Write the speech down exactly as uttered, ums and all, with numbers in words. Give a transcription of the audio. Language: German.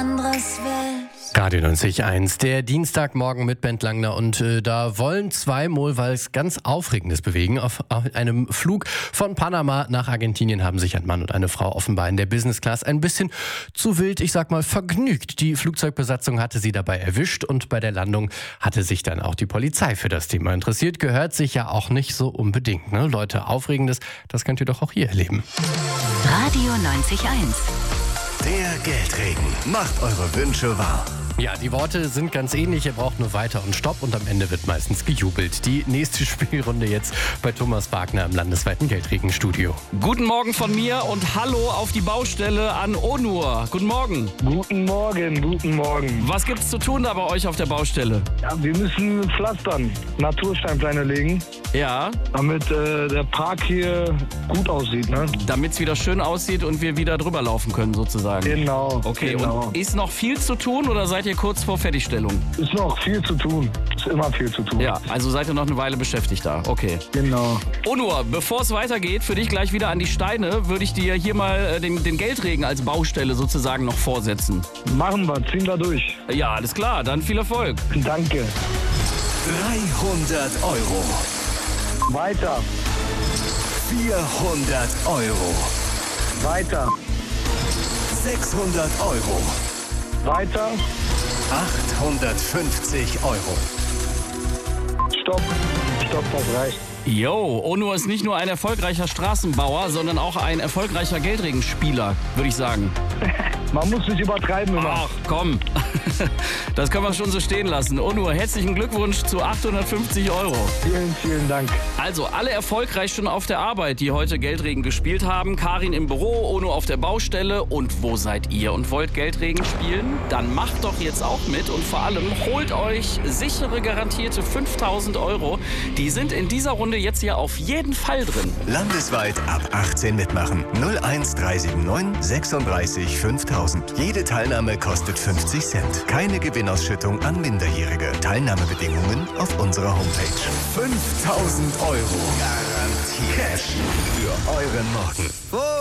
anderes willst. Radio neunzig Komma eins, der Dienstagmorgen mit Bent Langner und äh, da wollen zwei Molwals ganz Aufregendes bewegen. Auf, auf einem Flug von Panama nach Argentinien haben sich ein Mann und eine Frau offenbar in der Business Class ein bisschen zu wild, ich sag mal, vergnügt. Die Flugzeugbesatzung hatte sie dabei erwischt und bei der Landung hatte sich dann auch die Polizei für das Thema interessiert. Gehört sich ja auch nicht so unbedingt, ne? Leute, Aufregendes, das könnt ihr doch auch hier erleben. Radio neunzig Komma eins. Der Geldregen macht eure Wünsche wahr. Ja, die Worte sind ganz ähnlich. Ihr braucht nur weiter und Stopp und am Ende wird meistens gejubelt. Die nächste Spielrunde jetzt bei Thomas Wagner im landesweiten Geldregenstudio. Guten Morgen von mir und hallo auf die Baustelle an Onur. Guten Morgen. Guten Morgen, guten Morgen. Was gibt's zu tun da bei euch auf der Baustelle? Ja, wir müssen pflastern, Natursteinpläne legen, Ja, damit äh, der Park hier gut aussieht, ne? damit es wieder schön aussieht und wir wieder drüber laufen können sozusagen. Genau. Okay, genau. und ist noch viel zu tun oder seid ihr kurz vor Fertigstellung? Ist noch viel zu tun. Ist immer viel zu tun. Ja, also seid ihr noch eine Weile beschäftigt da. Okay. Genau. Onur, bevor es weitergeht, für dich gleich wieder an die Steine, würde ich dir hier mal äh, den, den Geldregen als Baustelle sozusagen noch vorsetzen. Machen wir, ziehen wir durch. Ja, alles klar, dann viel Erfolg. Danke. dreihundert Euro. Weiter, vierhundert Euro. weiter, sechshundert Euro. weiter. achthundertfünfzig Euro. Stopp. Stopp, das reicht. Yo, Onur ist nicht nur ein erfolgreicher Straßenbauer, sondern auch ein erfolgreicher Geldregenspieler, würde ich sagen. Man muss nicht übertreiben immer. Ach, komm. Das können wir schon so stehen lassen. Onur, herzlichen Glückwunsch zu achthundertfünfzig Euro. Vielen, vielen Dank. Also, alle erfolgreich schon auf der Arbeit, die heute Geldregen gespielt haben. Karin im Büro, Onur auf der Baustelle. Und wo seid ihr und wollt Geldregen spielen? Dann macht doch jetzt auch mit und vor allem holt euch sichere, garantierte fünftausend Euro. Die sind in dieser Runde jetzt ja auf jeden Fall drin. Landesweit ab achtzehn mitmachen. null eins drei sieben neun sechsunddreißig fünftausend. Jede Teilnahme kostet fünfzig Cent. Keine Gewinnausschüttung an Minderjährige. Teilnahmebedingungen auf unserer Homepage. fünftausend Euro. Garantiert. Cash für euren Morgen.